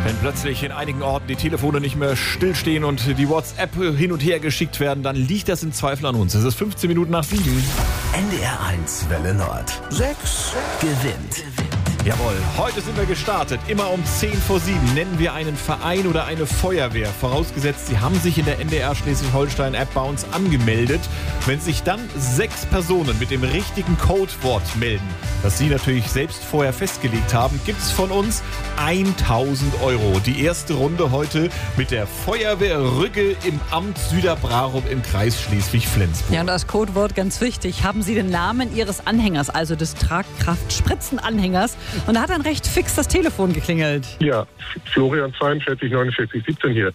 Wenn plötzlich in einigen Orten die Telefone nicht mehr stillstehen und die WhatsApp hin und her geschickt werden, dann liegt das im Zweifel an uns. Es ist 15 Minuten nach 7. NDR 1 Welle Nord. 6 gewinnt. Jawohl, heute sind wir gestartet. Immer um 10 vor 7 nennen wir einen Verein oder eine Feuerwehr. Vorausgesetzt, Sie haben sich in der NDR Schleswig-Holstein-App bei uns angemeldet. Wenn sich dann 6 Personen mit dem richtigen Codewort melden, das Sie natürlich selbst vorher festgelegt haben, gibt es von uns 1.000 €. Die erste Runde heute mit der Feuerwehr Rügge im Amt Süderbrarup im Kreis Schleswig-Flensburg. Ja, und das Codewort ganz wichtig. Haben Sie den Namen Ihres Anhängers, also des Tragkraft-Spritzenanhängers? Und da hat dann recht fix das Telefon geklingelt. Ja, Florian 42 49 17 hier.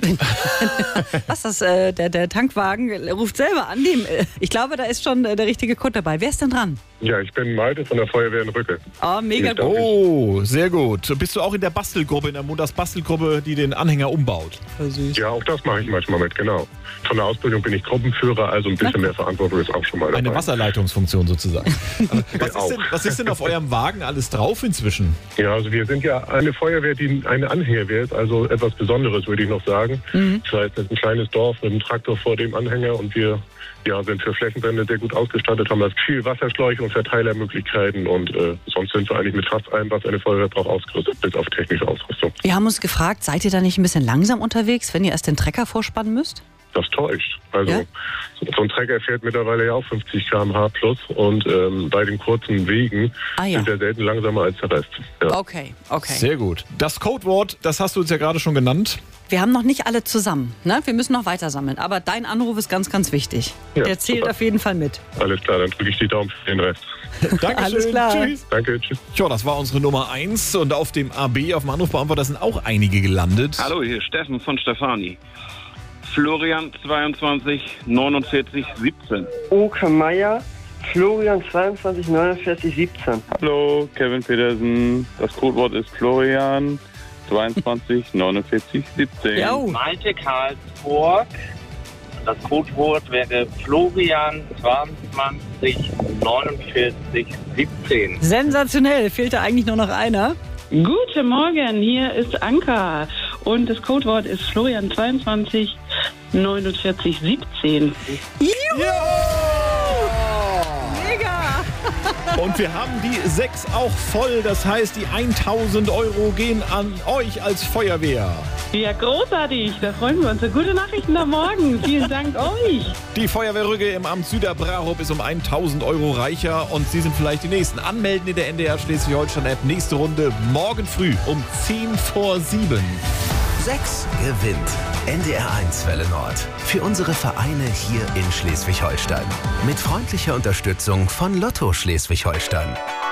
Was ist das? Der Tankwagen ruft selber an. Ich glaube, da ist schon der richtige Code dabei. Wer ist denn dran? Ja, ich bin Malte von der Feuerwehr in Rügge. Oh, mega gut. Oh, sehr gut. Bist du auch in der Bastelgruppe, in der Montags-Bastelgruppe, die den Anhänger umbaut? Süß. Ja, auch das mache ich manchmal mit, genau. Von der Ausbildung bin ich Gruppenführer, also ein bisschen mehr Verantwortung ist auch schon mal dabei. Eine Wasserleitungsfunktion sozusagen. Was ist denn auf eurem Wagen alles drauf inzwischen? Ja, also wir sind ja eine Feuerwehr, die eine Anhängerwehr ist, also etwas Besonderes, würde ich noch sagen. Das heißt, es ist ein kleines Dorf mit einem Traktor vor dem Anhänger und wir sind für Flächenbrände sehr gut ausgestattet, haben das viel Wasserschläuche und Verteilermöglichkeiten und sonst sind wir eigentlich mit fast allem, was eine Feuerwehr braucht, ausgerüstet, bis auf technische Ausrüstung. Wir haben uns gefragt, seid ihr da nicht ein bisschen langsam unterwegs, wenn ihr erst den Trecker vorspannen müsst? Das täuscht. Also Ja? so ein Trecker fährt mittlerweile ja auch 50 km/h plus und bei den kurzen Wegen sind wir selten langsamer als der Rest. Ja. Okay. Sehr gut. Das Codewort, das hast du uns ja gerade schon genannt. Wir haben noch nicht alle zusammen, ne? Wir müssen noch weiter sammeln. Aber dein Anruf ist ganz, ganz wichtig. Ja, Der zählt super. auf jeden Fall mit. Alles klar, dann drücke ich die Daumen für den Rest. Dankeschön. Alles klar. Tschüss. Danke, tschüss. Tja, das war unsere Nummer 1 und auf dem AB, auf dem Anrufbeantworter, sind auch einige gelandet. Hallo, hier ist Steffen von Stefani. Florian 22 49 17. Oke Meier, Florian 22 49 17. Hallo, Kevin Petersen. Das Codewort ist Florian 22 49 17. Jo. Malte Karlsburg. Das Codewort wäre Florian 22 49 17. Sensationell. Fehlte eigentlich nur noch einer. Guten Morgen, hier ist Anka und das Codewort ist Florian 22 49 17. Mega. Und wir haben die 6 auch voll. Das heißt, die 1.000 € gehen an euch als Feuerwehr. Ja, großartig, da freuen wir uns. Gute Nachrichten am Morgen. Vielen Dank euch. Die Feuerwehr Rügge im Amt Süderbrarup ist um 1.000 € reicher und Sie sind vielleicht die Nächsten. Anmelden in der NDR Schleswig-Holstein-App. Nächste Runde morgen früh um 10 vor 7. 6 gewinnt. NDR 1 Welle Nord. Für unsere Vereine hier in Schleswig-Holstein. Mit freundlicher Unterstützung von Lotto Schleswig-Holstein.